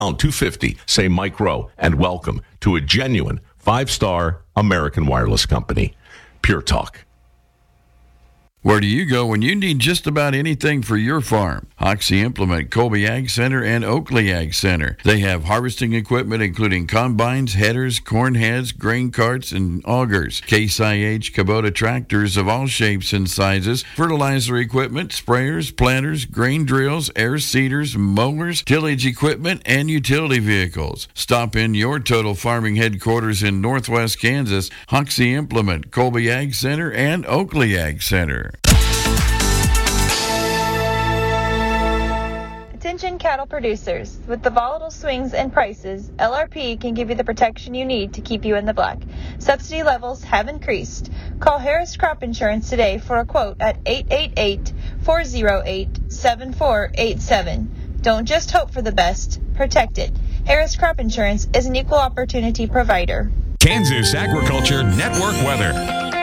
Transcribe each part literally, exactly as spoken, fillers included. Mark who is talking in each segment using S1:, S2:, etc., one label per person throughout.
S1: two fifty. Say Mike Rowe, and welcome to a genuine five-star American wireless company. Pure Talk.
S2: Where do you go when you need just about anything for your farm? Hoxie Implement, Colby Ag Center, and Oakley Ag Center. They have harvesting equipment including combines, headers, corn heads, grain carts, and augers. Case I H Kubota tractors of all shapes and sizes, fertilizer equipment, sprayers, planters, grain drills, air seeders, mowers, tillage equipment, and utility vehicles. Stop in your Total Farming headquarters in Northwest Kansas, Hoxie Implement, Colby Ag Center, and Oakley Ag Center.
S3: Attention cattle producers. With the volatile swings in prices, L R P can give you the protection you need to keep you in the black. Subsidy levels have increased. Call Harris Crop Insurance today for a quote at eight eight eight, four oh eight, seven four eight seven. Don't just hope for the best, protect it. Harris Crop Insurance is an equal opportunity provider.
S4: Kansas Agriculture Network weather.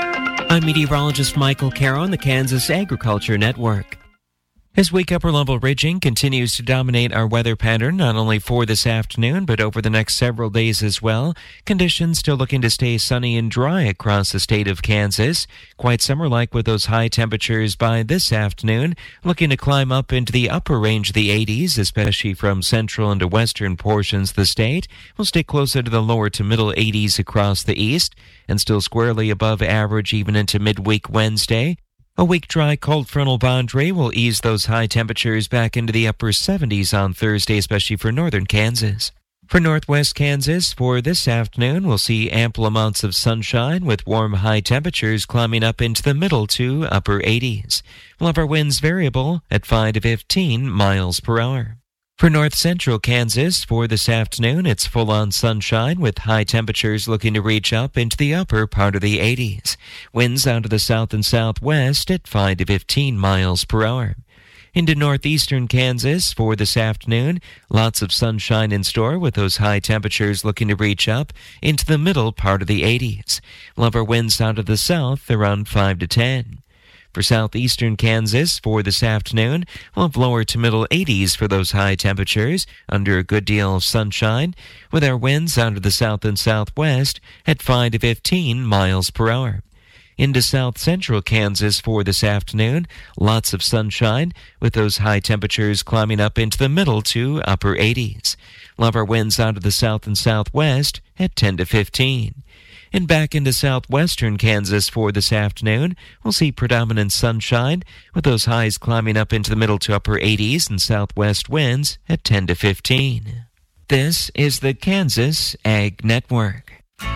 S5: I'm meteorologist Michael Caro on the Kansas Agriculture Network. This week, upper-level ridging continues to dominate our weather pattern, not only for this afternoon, but over the next several days as well. Conditions still looking to stay sunny and dry across the state of Kansas. Quite summer-like with those high temperatures by this afternoon, looking to climb up into the upper range of the eighties, especially from central into western portions of the state. We'll stay closer to the lower to middle eighties across the east, and still squarely above average even into midweek Wednesday. A weak, dry, cold frontal boundary will ease those high temperatures back into the upper seventies on Thursday, especially for northern Kansas. For northwest Kansas, for this afternoon, we'll see ample amounts of sunshine with warm, high temperatures climbing up into the middle to upper eighties. We'll have our winds variable at five to fifteen miles per hour. For north-central Kansas, for this afternoon, it's full-on sunshine with high temperatures looking to reach up into the upper part of the eighties. Winds out of the south and southwest at five to fifteen miles per hour. Into northeastern Kansas, for this afternoon, lots of sunshine in store with those high temperatures looking to reach up into the middle part of the eighties. We'll have our winds out of the south around five to ten. For southeastern Kansas, for this afternoon, we'll have lower to middle eighties for those high temperatures, under a good deal of sunshine, with our winds out of the south and southwest at five to fifteen miles per hour. Into south-central Kansas for this afternoon, lots of sunshine, with those high temperatures climbing up into the middle to upper eighties. We'll have our winds out of the south and southwest at ten to fifteen. And back into southwestern Kansas for this afternoon, we'll see predominant sunshine, with those highs climbing up into the middle to upper eighties and southwest winds at ten to fifteen. This is the Kansas Ag Network.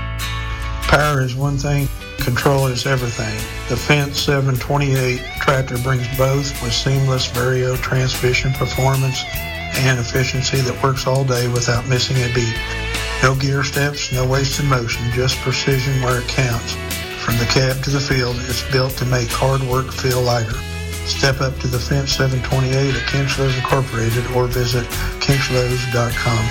S6: Power is one thing, control is everything. The Fendt seven twenty-eight tractor brings both with seamless Vario transmission performance and efficiency that works all day without missing a beat. No gear steps, no wasted motion, just precision where it counts. From the cab to the field, it's built to make hard work feel lighter. Step up to the Fendt seven twenty-eight at Kinchlows Incorporated or visit kinchlows dot com.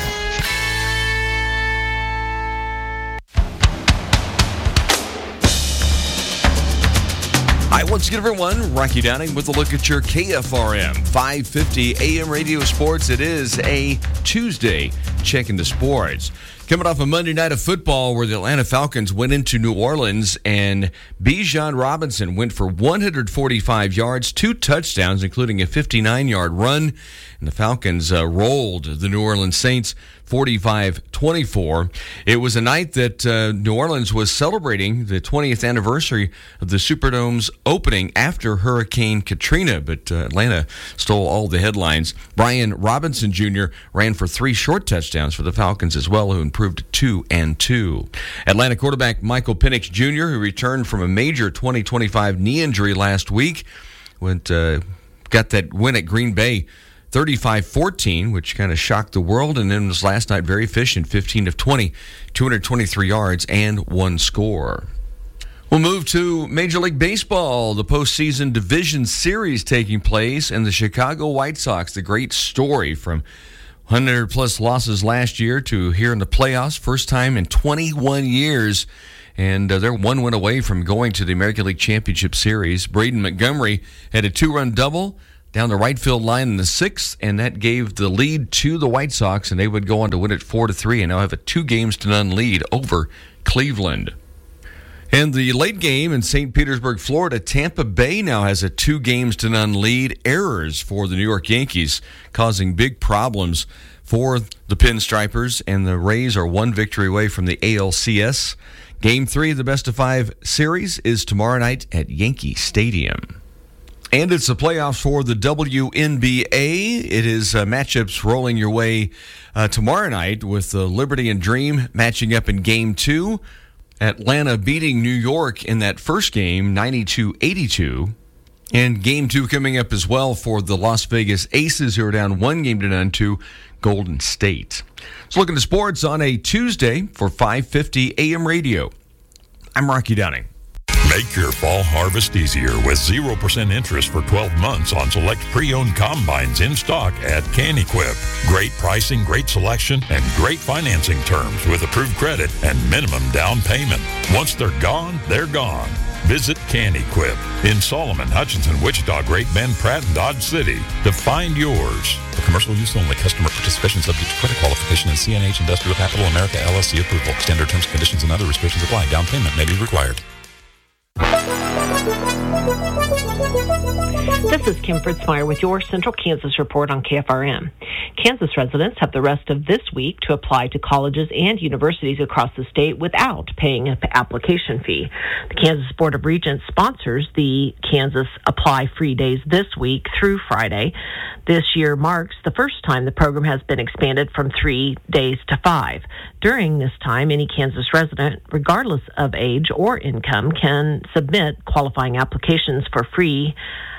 S7: Hi, once again, everyone. Rocky Downing with a look at your K F R M five fifty A M Radio Sports. It is a Tuesday. Checking the sports. Coming off a Monday night of football where the Atlanta Falcons went into New Orleans and Bijan Robinson went for one hundred forty-five yards, two touchdowns, including a fifty-nine-yard run. And the Falcons uh, rolled the New Orleans Saints forty-five twenty-four. It was a night that uh, New Orleans was celebrating the twentieth anniversary of the Superdome's opening after Hurricane Katrina, but uh, Atlanta stole all the headlines. Brian Robinson Junior ran for three short touchdowns for the Falcons as well, who improved to two and two. Atlanta quarterback Michael Penix Junior, who returned from a major twenty twenty-five knee injury last week, went uh, got that win at Green Bay thirty-five fourteen, which kind of shocked the world, and then was last night very efficient, fifteen of twenty, two hundred twenty-three yards, and one score. We'll move to Major League Baseball, the postseason division series taking place, and the Chicago White Sox, the great story from one hundred plus losses last year to here in the playoffs, first time in twenty-one years, and uh, they're one win away from going to the American League Championship Series. Braden Montgomery had a two-run double. down the right field line in the sixth, and that gave the lead to the White Sox, and they would go on to win it four to three, and now have a two games to none lead over Cleveland. In the late game in Saint Petersburg, Florida, Tampa Bay now has a two games to none lead. Errors for the New York Yankees causing big problems for the Pinstripers, and the Rays are one victory away from the A L C S. Game three of the best of five series is tomorrow night at Yankee Stadium. And it's the playoffs for the W N B A. It is uh, matchups rolling your way uh, tomorrow night with the Liberty and Dream matching up in game two. Atlanta beating New York in that first game, ninety-two eighty-two. And game two coming up as well for the Las Vegas Aces, who are down one game to none to Golden State. Let's look into sports on a Tuesday for five fifty A M radio. I'm Rocky Downing.
S4: Make your fall harvest easier with zero percent interest for twelve months on select pre-owned combines in stock at CanEquip. Great pricing, great selection, and great financing terms with approved credit and minimum down payment. Once they're gone, they're gone. Visit CanEquip in Solomon, Hutchinson, Wichita, Great Bend, Pratt, and Dodge City to find yours.
S8: For commercial use only. Customer participation subject to credit qualification and C N H Industrial Capital America L L C approval. Standard terms, conditions, and other restrictions apply. Down payment may be required.
S9: This is Kim Fritzmeyer with your Central Kansas Report on K F R M. Kansas residents have the rest of this week to apply to colleges and universities across the state without paying an application fee. The Kansas Board of Regents sponsors the Kansas Apply Free Days this week through Friday. This year marks the first time the program has been expanded from three days to five. During this time, any Kansas resident, regardless of age or income, can submit qualifying applications for free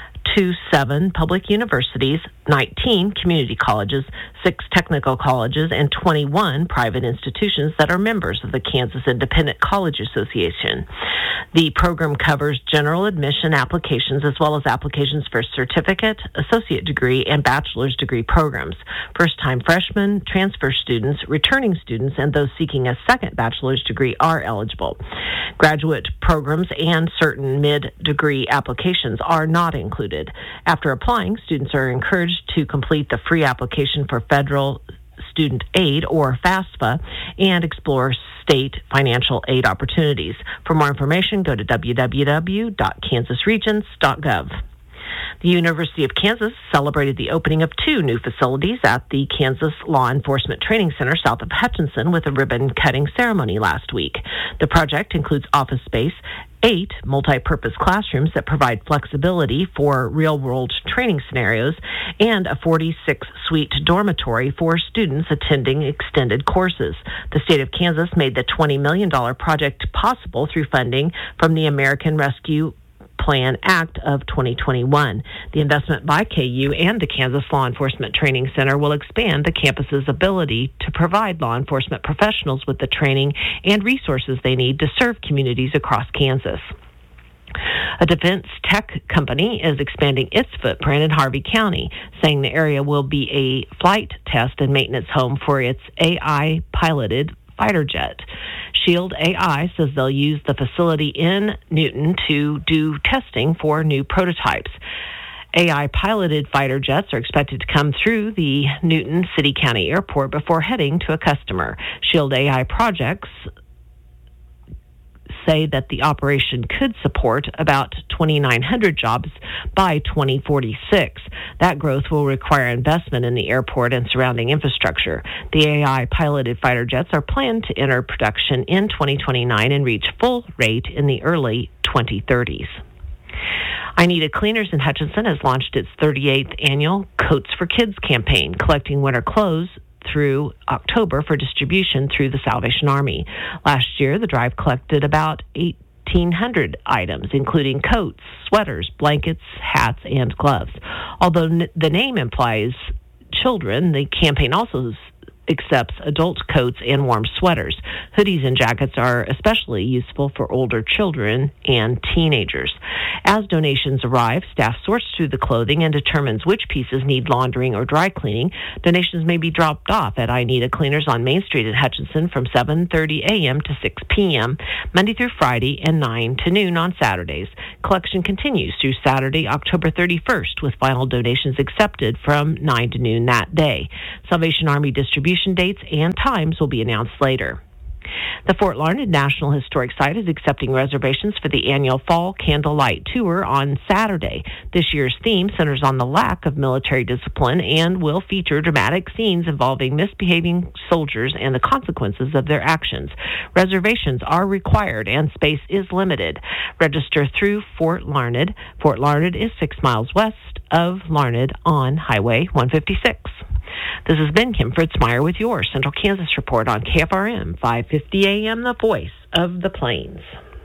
S9: to seven public universities, nineteen community colleges, six technical colleges, and twenty-one private institutions that are members of the Kansas Independent College Association. The program covers general admission applications as well as applications for certificate, associate degree, and bachelor's degree programs. First-time freshmen, transfer students, returning students, and those seeking a second bachelor's degree are eligible. Graduate programs and certain mid-degree applications are not included. After applying, students are encouraged to complete the free application for federal student aid, or FAFSA, and explore state financial aid opportunities. For more information, go to w w w dot kansas regents dot gov. The University of Kansas celebrated the opening of two new facilities at the Kansas Law Enforcement Training Center south of Hutchinson with a ribbon-cutting ceremony last week. The project includes office space, eight multi-purpose classrooms that provide flexibility for real-world training scenarios, and a forty-six suite dormitory for students attending extended courses. The state of Kansas made the twenty million dollars project possible through funding from the American Rescue Plan Act of twenty twenty-one. The investment by K U and the Kansas Law Enforcement Training Center will expand the campus's ability to provide law enforcement professionals with the training and resources they need to serve communities across Kansas. A defense tech company is expanding its footprint in Harvey County, saying the area will be a flight test and maintenance home for its A I-piloted fighter jet. Shield A I says they'll use the facility in Newton to do testing for new prototypes. A I-piloted fighter jets are expected to come through the Newton City County Airport before heading to a customer. Shield A I projects say that the operation could support about twenty-nine hundred jobs by twenty forty-six. That growth will require investment in the airport and surrounding infrastructure. The A I-piloted fighter jets are planned to enter production in twenty twenty-nine and reach full rate in the early twenty thirties. I Need a Cleaners in Hutchinson has launched its thirty-eighth annual Coats for Kids campaign, collecting winter clothes through October for distribution through the Salvation Army. Last year, the drive collected about eighteen hundred items, including coats, sweaters, blankets, hats, and gloves. Although n- the name implies children, the campaign also accepts adult coats and warm sweaters. Hoodies and jackets are especially useful for older children and teenagers. As donations arrive, staff sorts through the clothing and determines which pieces need laundering or dry cleaning. Donations may be dropped off at I Need a Cleaners on Main Street in Hutchinson from seven thirty a.m. to six p.m., Monday through Friday, and nine to noon on Saturdays. Collection continues through Saturday, October thirty-first, with final donations accepted from nine to noon that day. Salvation Army distribution dates and times will be announced later. The Fort Larned National Historic Site is accepting reservations for the annual Fall Candlelight Tour on Saturday. This year's theme centers on the lack of military discipline and will feature dramatic scenes involving misbehaving soldiers and the consequences of their actions. Reservations are required and space is limited. Register through Fort Larned. Fort Larned is six miles west of Larned on Highway one fifty-six. This has been Kim Fritzmeyer with your Central Kansas Report on K F R M five fifty a.m., the voice of the Plains.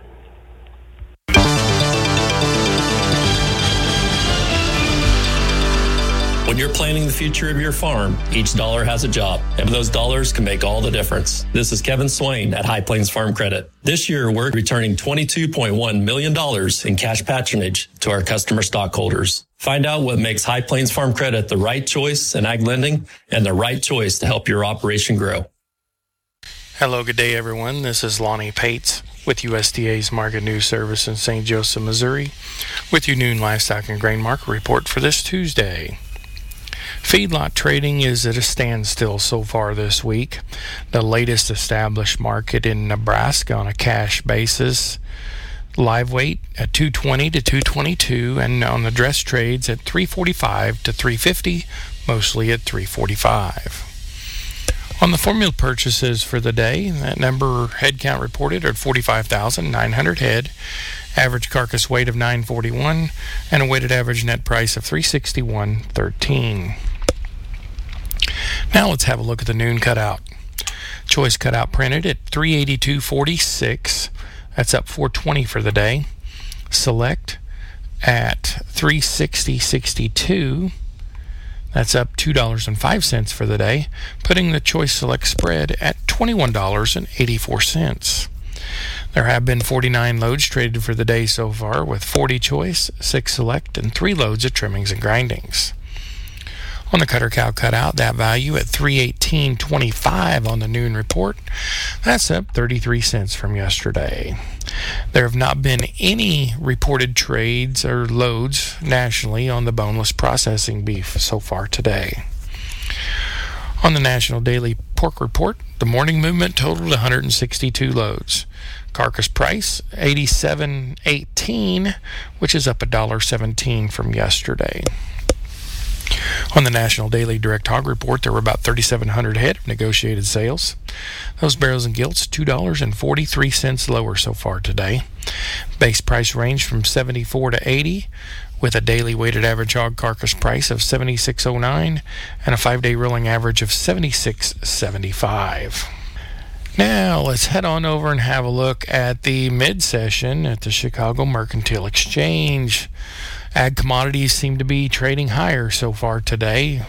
S10: When you're planning the future of your farm, each dollar has a job, and those dollars can make all the difference. This is Kevin Swain at High Plains Farm Credit. This year, we're returning twenty-two point one million dollars in cash patronage to our customer stockholders. Find out what makes High Plains Farm Credit the right choice in ag lending and the right choice to help your operation grow.
S11: Hello, good day, everyone. This is Lonnie Pates with U S D A's Market News Service in Saint Joseph, Missouri, with your noon livestock and grain market report for this Tuesday. Feedlot trading is at a standstill so far this week. The latest established market in Nebraska on a cash basis, live weight at two twenty to two twenty-two, and on the dress trades at three forty-five to three fifty, mostly at three forty-five. On the formula purchases for the day, that number head count reported are forty-five thousand nine hundred head, average carcass weight of nine forty-one, and a weighted average net price of three sixty-one thirteen. Now let's have a look at the noon cutout. Choice cutout printed at three eighty-two forty-six. That's up four twenty for the day. Select at three sixty sixty-two. That's up two dollars and five cents for the day, putting the choice select spread at twenty-one dollars and eighty-four cents. There have been forty-nine loads traded for the day so far, with forty choice, six select, and three loads of trimmings and grindings. On the cutter cow cutout, that value at three eighteen twenty-five on the noon report. That's up thirty-three cents from yesterday. There have not been any reported trades or loads nationally on the boneless processing beef so far today. On the National Daily Pork Report, the morning movement totaled one hundred sixty-two loads. Carcass price eighty-seven eighteen, which is up one dollar seventeen from yesterday. On the National Daily Direct Hog Report, there were about thirty-seven hundred head of negotiated sales. Those barrels and gilts, two dollars and forty-three cents lower so far today. Base price ranged from seventy-four to eighty, with a daily weighted average hog carcass price of seventy-six oh nine and a five-day rolling average of seventy-six seventy-five. Now, let's head on over and have a look at the mid-session at the Chicago Mercantile Exchange. Ag commodities seem to be trading higher so far today,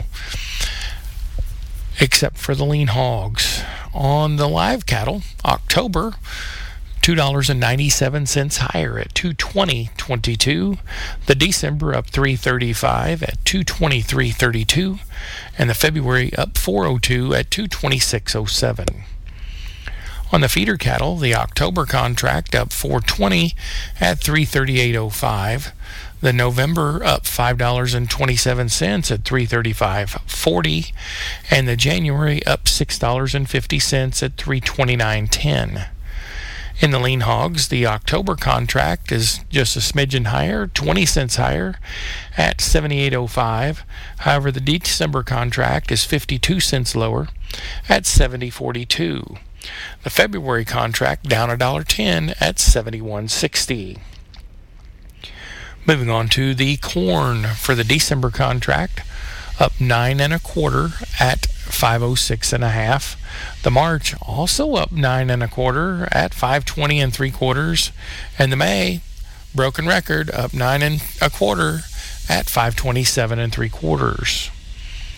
S11: except for the lean hogs. On the live cattle, October, two dollars and ninety-seven cents higher at two twenty twenty-two. The December up three thirty-five at two twenty-three thirty-two, and the February up four oh two at two twenty-six oh seven. On the feeder cattle, the October contract up four twenty at three thirty-eight oh five. The November up five dollars and twenty-seven cents at three thirty-five forty, and the January up six dollars and fifty cents at three twenty-nine ten. In the lean hogs, the October contract is just a smidgen higher, twenty cents higher at seventy-eight oh five. However, the December contract is fifty-two cents lower at seventy forty-two. The February contract down one dollar ten at seventy-one sixty. Moving on to the corn for the December contract, up nine and a quarter at five oh six and a half. The March also up nine and a quarter at five twenty and three quarters, and the May broken record up nine and a quarter at five twenty-seven and three quarters.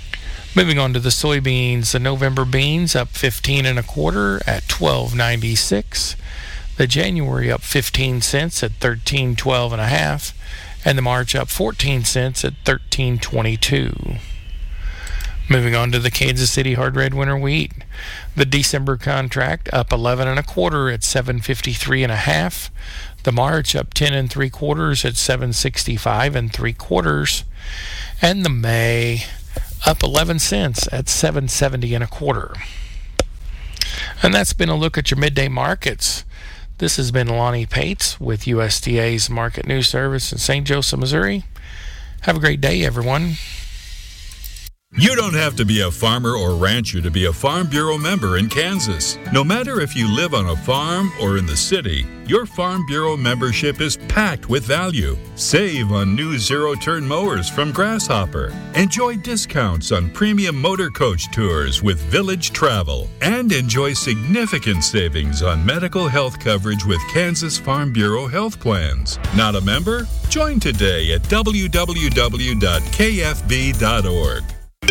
S11: Moving on to the soybeans, the November beans up fifteen and a quarter at twelve ninety-six. The January up fifteen cents at thirteen twelve and a half, and the March up fourteen cents at thirteen twenty-two. Moving on to the Kansas City hard red winter wheat, the December contract up eleven and a quarter at seven fifty-three and a half. The March up ten and three quarters at seven sixty-five and three quarters, and the May up eleven cents at seven seventy and a quarter. And that's been a look at your midday markets. This has been Lonnie Pates with U S D A's Market News Service in Saint Joseph, Missouri. Have a great day, everyone.
S12: You don't have to be a farmer or rancher to be a Farm Bureau member in Kansas. No matter if you live on a farm or in the city, your Farm Bureau membership is packed with value. Save on new zero-turn mowers from Grasshopper. Enjoy discounts on premium motor coach tours with Village Travel. And enjoy significant savings on medical health coverage with Kansas Farm Bureau health plans. Not a member? Join today at w w w dot k f b dot org.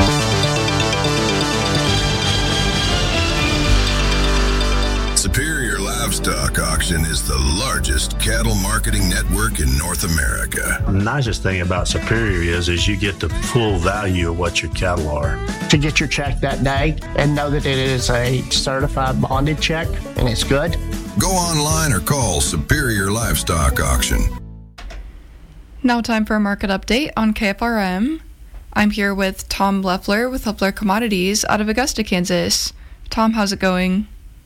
S13: Superior Livestock Auction is the largest cattle marketing network in North America.
S14: The nicest thing about Superior is, is you get the full value of what your cattle are.
S15: To get your check that day and know that it is a certified bonded check and it's good.
S13: Go online or call Superior Livestock Auction.
S16: Now time for a market update on K F R M. I'm here with Tom Leffler with Leffler Commodities out of Augusta, Kansas. Tom, how's it going?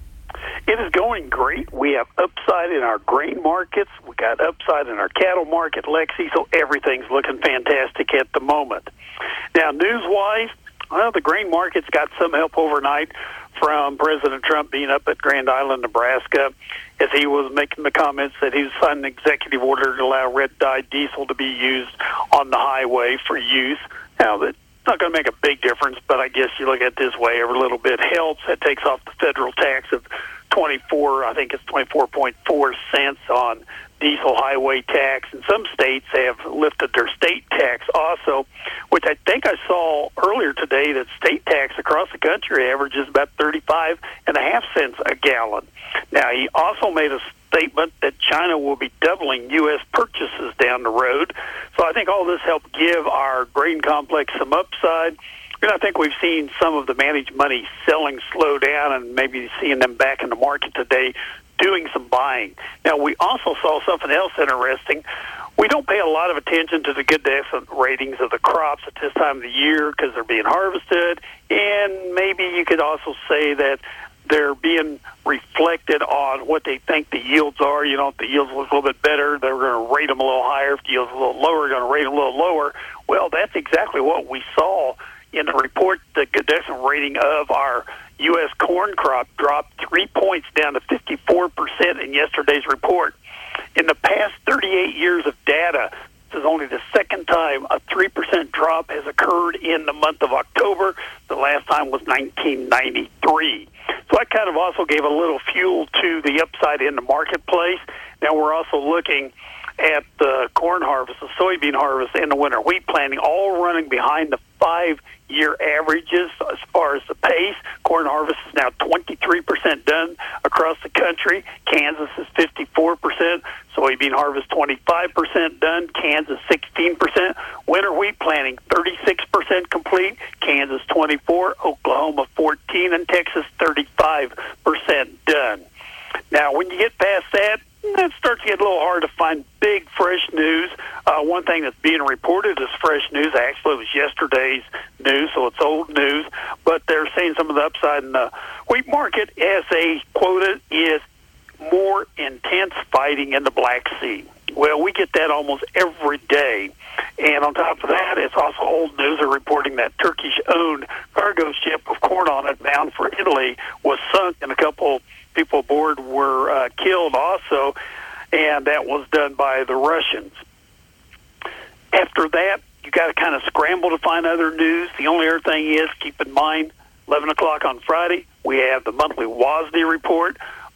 S17: It is going great. We have upside in our grain markets. We got upside in our cattle market, Lexi, so everything's looking fantastic at the moment. Now, news-wise, well, the grain market's got some help overnight from President Trump being up at Grand Island, Nebraska, as he was making the comments that he was signing an executive order to allow red-dyed diesel to be used on the highway for use. Now, that's not going to make a big difference, but I guess you look at it this way, every little bit helps. That takes off the federal tax of twenty-four, I think it's twenty-four point four cents on diesel highway tax. And some states have lifted their state tax also, which I think I saw earlier today that state tax across the country averages about thirty-five and a half cents a gallon. Now, he also made a statement that China will be doubling U S purchases down the road. So I think all this helped give our grain complex some upside. And I think we've seen some of the managed money selling slow down and maybe seeing them back in the market today doing some buying. Now, we also saw something else interesting. We don't pay a lot of attention to the good to excellent ratings of the crops at this time of the year because they're being harvested. And maybe you could also say that they're being reflected on what they think the yields are. You know, if the yields look a little bit better, they're going to rate them a little higher. If the yields are a little lower, they're going to rate them a little lower. Well, that's exactly what we saw in the report. The good to excellent rating of our U S corn crop dropped three points down to fifty-four percent in yesterday's report. In the past thirty-eight years of data, this is only the second time a three percent drop has occurred in the month of October. The last time was nineteen ninety-three. So that kind of also gave a little fuel to the upside in the marketplace. Now we're also looking at the corn harvest, the soybean harvest, and the winter wheat planting, all running behind the five-year averages as far as the pace. Corn harvest is now twenty-three percent done across the country. Kansas is fifty-four percent. Soybean harvest twenty-five percent done. Kansas sixteen percent. Winter wheat planting thirty-six percent complete. Kansas twenty-four, Oklahoma fourteen, and Texas thirty-five percent done. Now, when you get past that, it starts to get a little hard to find big, fresh news. Uh, one thing that's being reported as fresh news, actually, was yesterday's news, so it's old news. But they're saying some of the upside in the wheat market, as they quoted, is more intense fighting in the Black Sea. Well, we get that almost every day. And on top of that, it's also old news. They're reporting that Turkish-owned cargo ship with corn on it bound for Italy was sunk, and a couple people aboard were uh, killed also, and that was done by the Russians. After that, you got to kind of scramble to find other news. The only other thing is, keep in mind, eleven o'clock on Friday, we have the monthly W A S D report.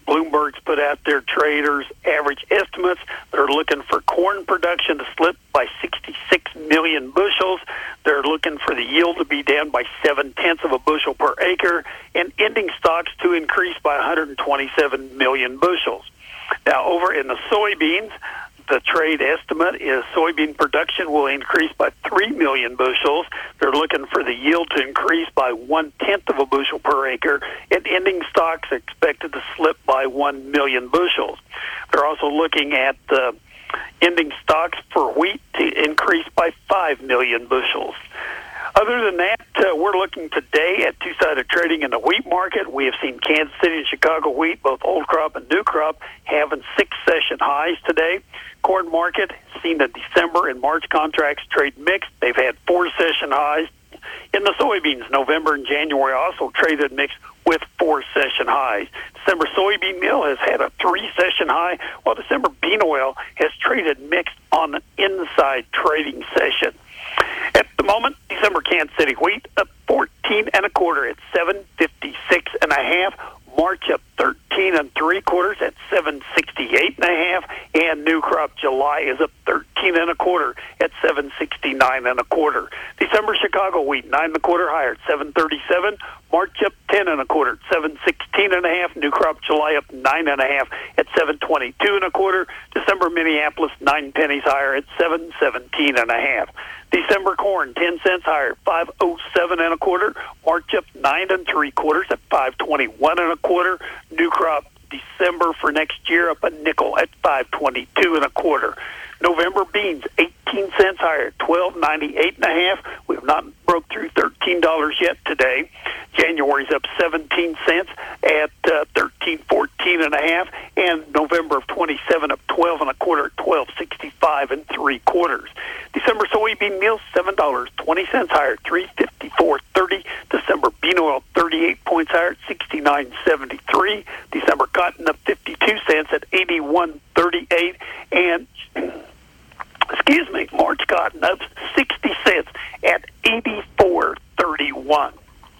S17: Bloomberg's put out their traders' average estimates. They're looking for corn production to slip by sixty-six million bushels. They're looking for the yield to be down by seven-tenths of a bushel per acre, and ending stocks to increase by one hundred twenty-seven million bushels. Now, over in the soybeans, the trade estimate is soybean production will increase by three million bushels. They're looking for the yield to increase by one-tenth of a bushel per acre, and ending stocks are expected to slip by one million bushels. They're also looking at the ending stocks for wheat to increase by five million bushels. Other than that, uh, we're looking today at two-sided trading in the wheat market. We have seen Kansas City and Chicago wheat, both old crop and new crop, having six-session highs today. Corn market seen the December and March contracts trade mixed. They've had four-session highs. In the soybeans, November and January also traded mixed with four-session highs. December soybean meal has had a three-session high, while December bean oil has traded mixed on an inside trading session. At the moment, December Kansas City wheat up fourteen and a quarter at seven fifty-six and a half. March up thirteen and three quarters at seven sixty-eight and a half, and new crop July is up thirteen and a quarter at seven sixty-nine and a quarter. December Chicago wheat nine and a quarter higher at seven thirty-seven. March up ten and a quarter at seven sixteen and a half. New crop July up nine and a half at seven twenty-two and a quarter. December Minneapolis nine pennies higher at seven seventeen and a half. December corn ten cents higher, five oh seven and a quarter. March up nine and three quarters at five twenty-one and a quarter. New crop December for next year up a nickel at five twenty-two and a quarter. November beans eighteen cents higher, twelve ninety-eight and a half. We've not broke through thirteen dollars yet today. January's up seventeen cents at uh, thirteen fourteen and a half, and November of twenty-seven up twelve and a quarter, twelve sixty-five and three quarters. December soybean meal seven dollars twenty cents higher, three fifty-four thirty. December bean oil thirty-eight points higher at sixty-nine seventy-three. December cotton up fifty-two cents at eighty-one thirty-eight, and excuse me, March cotton up sixty cents at eighty-four thirty-one.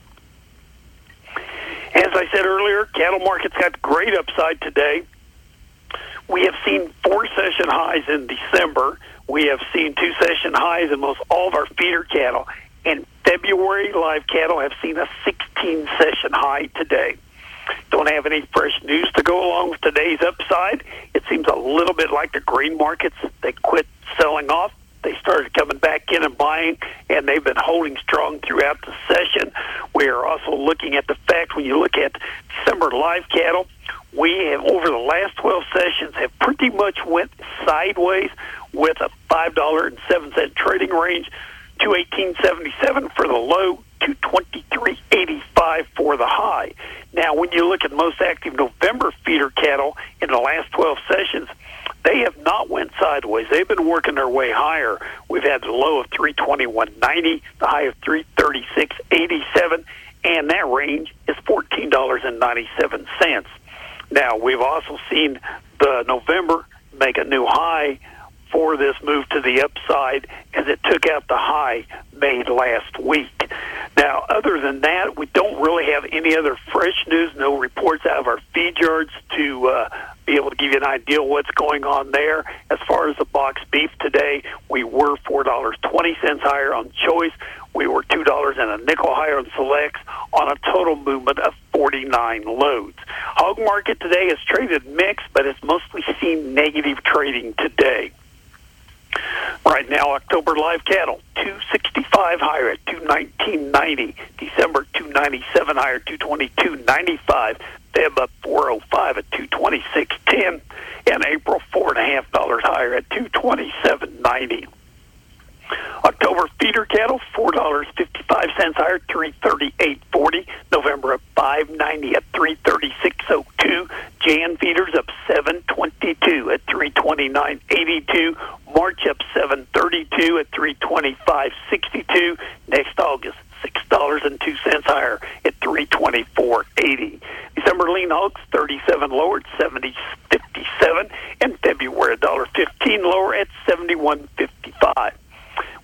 S17: As I said earlier, cattle markets got great upside today. We have seen four session highs in December. We have seen two session highs in most all of our feeder cattle. In February, live cattle have seen a sixteen session high today. Don't have any fresh news to go along with today's upside. It seems a little bit like the grain markets. They quit selling off. They started coming back in and buying, and they've been holding strong throughout the session. We are also looking at the fact when you look at December live cattle, we have over the last twelve sessions have pretty much went sideways with a five dollars and seven cents trading range, two eighteen seventy-seven for the low, two twenty-three eighty-five for the high. Now, when you look at most active November feeder cattle in the last twelve sessions, they have not went sideways. They've been working their way higher. We've had the low of three twenty-one ninety, the high of three thirty-six eighty-seven, and that range is fourteen dollars and ninety-seven cents. Now, we've also seen the November make a new high for this move to the upside as it took out the high made last week. Now, other than that, we don't really have any other fresh news, no reports out of our feed yards to uh, be able to give you an idea of what's going on there. As far as the box beef today, we were four dollars and twenty cents higher on choice. We were two dollars and a nickel higher on selects on a total movement of forty-nine loads. Hog market today is traded mixed, but it's mostly seen negative trading today. Right now, October live cattle, two sixty-five higher at two nineteen ninety. December, two ninety-seven higher, two twenty-two ninety-five. Feb up four oh five at two twenty-six ten. And April, four and a half dollars higher at two twenty-seven ninety. October feeder cattle, four dollars and fifty-five cents higher, three thirty-eight forty. November up five ninety at three thirty-six oh two. Jan feeders up seven twenty-two at three twenty-nine eighty-two. March up seven thirty-two at three twenty-five sixty-two. Next August, six dollars and two cents higher at three twenty-four eighty. December lean hogs, thirty-seven lower at seventy fifty-seven. And February, one dollar fifteen lower at seventy-one fifty-five.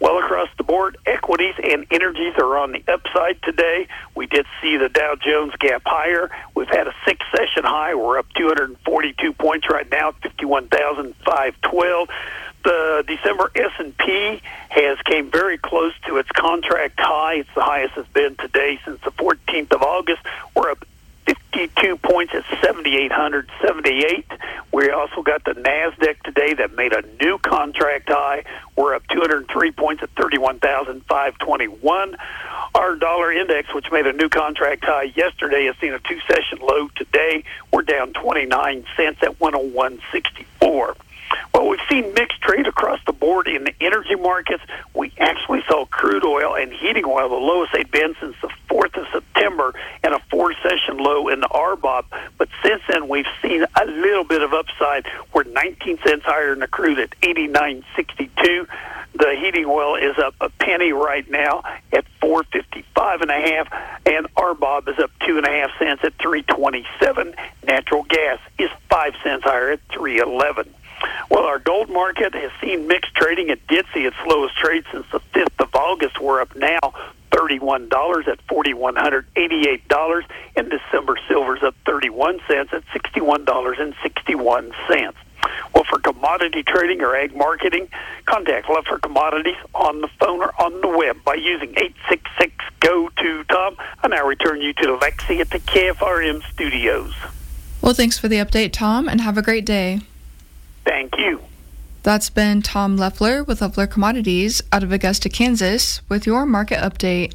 S17: Well, across the board, equities and energies are on the upside today. We did see the Dow Jones gap higher. We've had a six-session high. We're up two hundred forty-two points right now, fifty-one thousand five hundred twelve. The December S and P has came very close to its contract high. It's the highest it's been today since the fourteenth of August. We're up fifty-two points at seven thousand eight hundred seventy-eight. We also got the NASDAQ today that made a new contract high. We're up two hundred three points at thirty-one thousand five hundred twenty-one. Our dollar index, which made a new contract high yesterday, has seen a two-session low today. We're down twenty-nine cents at one oh one sixty-four. Well, we've seen mixed trade across the board in the energy markets. We actually saw crude oil and heating oil the lowest they've been since the fourth of September and a four-session low in the R B O B. But since then, we've seen a little bit of upside. We're nineteen cents higher than the crude at eighty-nine sixty-two. The heating oil is up a penny right now at four fifty-five and a half, and R B O B is up two and a half cents at three twenty-seven. Natural gas is five cents higher at three eleven. Well, our gold market has seen mixed trading. It did see its lowest trade since the fifth of August. We're up now thirty-one dollars at four thousand one hundred eighty-eight dollars. And December silver's up thirty-one cents at sixty-one dollars and sixty-one cents. Well, for commodity trading or ag marketing, contact Leffler Commodities on the phone or on the web by using eight six six, G O two, Tom. I now return you to Lexi at the K F R M studios.
S16: Well, thanks for the update, Tom, and have a great day.
S17: Thank you.
S16: That's been Tom Leffler with Leffler Commodities out of Augusta, Kansas, with your market update.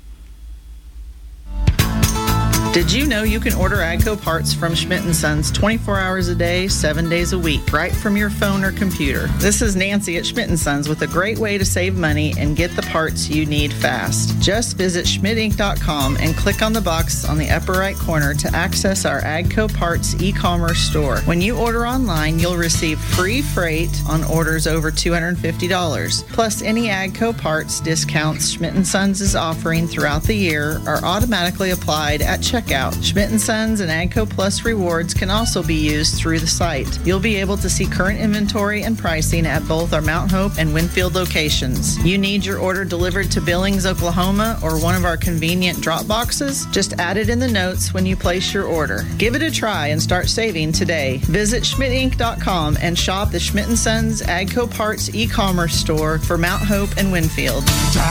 S18: Did you know you can order AGCO parts from Schmidt and Sons twenty-four hours a day, seven days a week, right from your phone or computer? This is Nancy at Schmidt and Sons with a great way to save money and get the parts you need fast. Just visit schmidt inc dot com and click on the box on the upper right corner to access our AGCO parts e-commerce store. When you order online, you'll receive free freight on orders over two hundred fifty dollars. Plus, any AGCO parts discounts Schmidt and Sons is offering throughout the year are automatically applied at checkout. Schmidt and Sons and AGCO Plus rewards can also be used through the site. You'll be able to see current inventory and pricing at both our Mount Hope and Winfield locations. You need your order delivered to Billings, Oklahoma, or one of our convenient drop boxes? Just add it in the notes when you place your order. Give it a try and start saving today. Visit schmidt inc dot com and shop the Schmidt and Sons AGCO Parts e-commerce store for Mount Hope and Winfield.